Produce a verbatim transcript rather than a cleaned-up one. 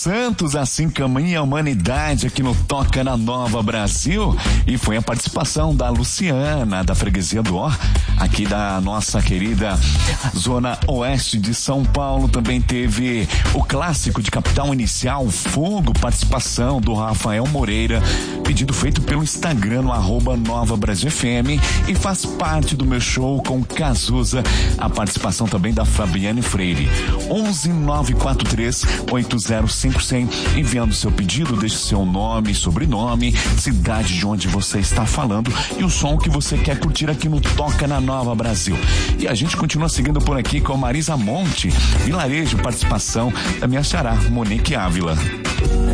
Santos, assim caminha a humanidade aqui no Toca na Nova Brasil. E foi a participação da Luciana, da Freguesia do Ó, aqui da nossa querida Zona Oeste de São Paulo. Também teve o clássico de Capital Inicial, Fogo, participação do Rafael Moreira, pedido feito pelo Instagram no arroba Nova Brasil F M, e faz parte do meu show com Cazuza, a participação também da Fabiane Freire. onze nove quatro três oito zero cinco zero zero, enviando seu pedido, deixe seu nome, sobrenome, cidade de onde você está falando e o som que você quer curtir aqui no Toca na Nova Brasil. E a gente continua seguindo por aqui com Marisa Monte, Vilarejo, participação da minha xará, Monique Ávila.